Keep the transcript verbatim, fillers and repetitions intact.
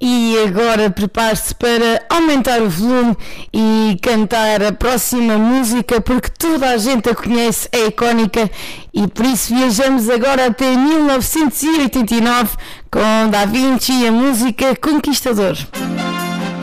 E agora prepare-se para aumentar o volume e cantar a próxima música, porque toda a gente a conhece, é icónica, e por isso viajamos agora até mil novecentos e oitenta e nove com Da Vinci e a música Conquistador.